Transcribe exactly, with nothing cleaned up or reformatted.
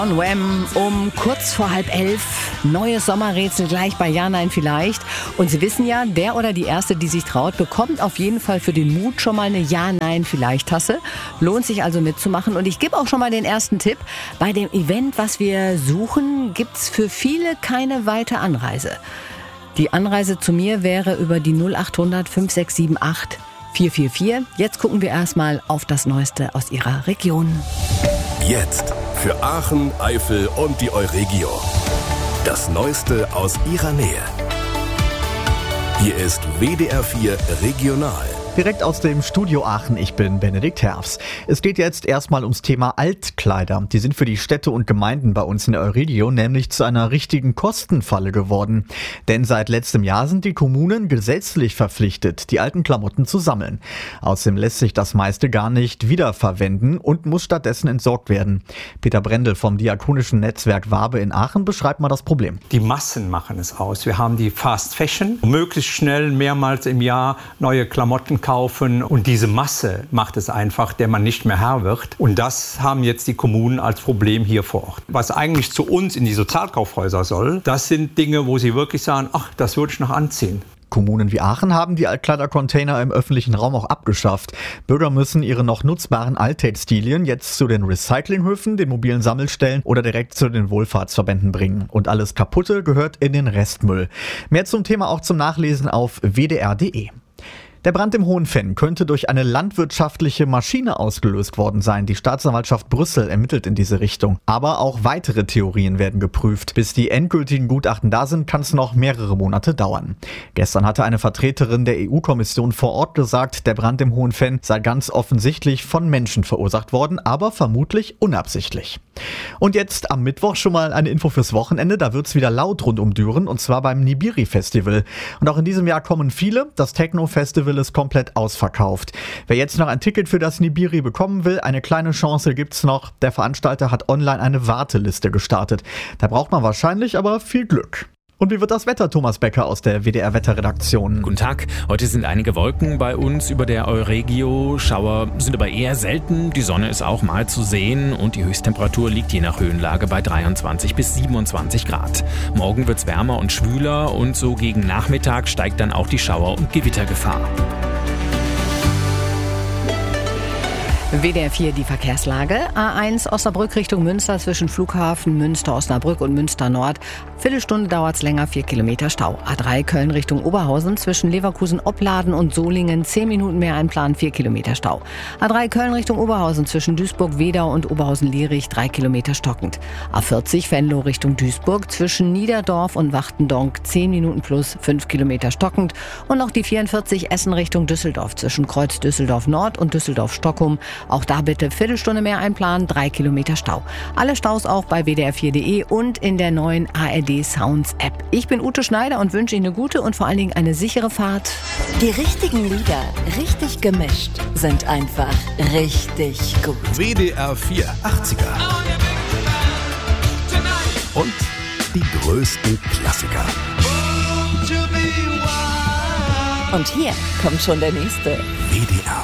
On Wham um kurz vor halb elf. Neues Sommerrätsel gleich bei Ja, Nein, Vielleicht. Und Sie wissen ja, der oder die Erste, die sich traut, bekommt auf jeden Fall für den Mut schon mal eine Ja, Nein, Vielleicht-Tasse. Lohnt sich also mitzumachen. Und ich gebe auch schon mal den ersten Tipp. Bei dem Event, was wir suchen, gibt's für viele keine weite Anreise. Die Anreise zu mir wäre über die null acht hundert fünf sechs sieben acht vier vier vier. Jetzt gucken wir erstmal auf das Neueste aus Ihrer Region. Jetzt für Aachen, Eifel und die Euregio. Das Neueste aus Ihrer Nähe. Hier ist W D R vier Regional. Direkt aus dem Studio Aachen, ich bin Benedikt Herfs. Es geht jetzt erstmal ums Thema Altkleider. Die sind für die Städte und Gemeinden bei uns in der Euregio nämlich zu einer richtigen Kostenfalle geworden. Denn seit letztem Jahr sind die Kommunen gesetzlich verpflichtet, die alten Klamotten zu sammeln. Außerdem lässt sich das meiste gar nicht wiederverwenden und muss stattdessen entsorgt werden. Peter Brendel vom Diakonischen Netzwerk Wabe in Aachen beschreibt mal das Problem. Die Massen machen es aus. Wir haben die Fast Fashion, möglichst schnell mehrmals im Jahr neue Klamotten kaufen, und diese Masse macht es einfach, der man nicht mehr Herr wird. Und das haben jetzt die Kommunen als Problem hier vor Ort. Was eigentlich zu uns in die Sozialkaufhäuser soll, das sind Dinge, wo sie wirklich sagen, ach, das würde ich noch anziehen. Kommunen wie Aachen haben die Altkleidercontainer im öffentlichen Raum auch abgeschafft. Bürger müssen ihre noch nutzbaren Alttextilien jetzt zu den Recyclinghöfen, den mobilen Sammelstellen oder direkt zu den Wohlfahrtsverbänden bringen. Und alles Kaputte gehört in den Restmüll. Mehr zum Thema auch zum Nachlesen auf w d r punkt d e. Der Brand im Hohenfenn könnte durch eine landwirtschaftliche Maschine ausgelöst worden sein. Die Staatsanwaltschaft Brüssel ermittelt in diese Richtung. Aber auch weitere Theorien werden geprüft. Bis die endgültigen Gutachten da sind, kann es noch mehrere Monate dauern. Gestern hatte eine Vertreterin der E U-Kommission vor Ort gesagt, der Brand im Hohenfenn sei ganz offensichtlich von Menschen verursacht worden, aber vermutlich unabsichtlich. Und jetzt am Mittwoch schon mal eine Info fürs Wochenende. Da wird's wieder laut rund um Düren, und zwar beim Nibiri-Festival. Und auch in diesem Jahr kommen viele. Das Techno-Festival ist komplett ausverkauft. Wer jetzt noch ein Ticket für das Nibiri bekommen will, eine kleine Chance gibt's noch. Der Veranstalter hat online eine Warteliste gestartet. Da braucht man wahrscheinlich aber viel Glück. Und wie wird das Wetter, Thomas Becker aus der W D R-Wetterredaktion? Guten Tag. Heute sind einige Wolken bei uns über der Euregio. Schauer sind aber eher selten. Die Sonne ist auch mal zu sehen und die Höchsttemperatur liegt je nach Höhenlage bei dreiundzwanzig bis siebenundzwanzig Grad. Morgen wird's wärmer und schwüler und so gegen Nachmittag steigt dann auch die Schauer- und Gewittergefahr. W D R vier, die Verkehrslage. A eins Osnabrück Richtung Münster zwischen Flughafen Münster Osnabrück und Münster Nord. Viertelstunde dauert's länger, vier Kilometer Stau. A drei Köln Richtung Oberhausen zwischen Leverkusen Opladen und Solingen zehn Minuten mehr einplanen, vier Kilometer Stau. A drei Köln Richtung Oberhausen zwischen Duisburg-Wedau und Oberhausen-Lierich drei Kilometer stockend. A vierzig Venlo Richtung Duisburg zwischen Niederdorf und Wachtendonk zehn Minuten plus fünf Kilometer stockend. Und noch die vierundvierzig Essen Richtung Düsseldorf zwischen Kreuz Düsseldorf Nord und Düsseldorf Stockholm. Auch da bitte Viertelstunde mehr einplanen, drei Kilometer Stau. Alle Staus auch bei w d r vier punkt d e und in der neuen A R D Sounds App. Ich bin Ute Schneider und wünsche Ihnen eine gute und vor allen Dingen eine sichere Fahrt. Die richtigen Lieder, richtig gemischt, sind einfach richtig gut. W D R vier achtziger. Und die größten Klassiker. Und hier kommt schon der nächste. W D R